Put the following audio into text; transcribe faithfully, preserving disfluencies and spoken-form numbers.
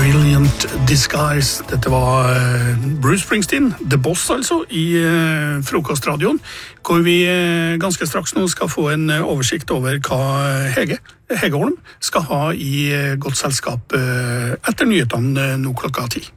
Brilliant Disguise. Dette var Bruce Springsteen, The Boss altså, i frokostradioen, hvor vi ganske straks nå skal få en oversikt over hva Hege, Hege Holm skal ha i godt selskap etter nyhetene nå klokka ti.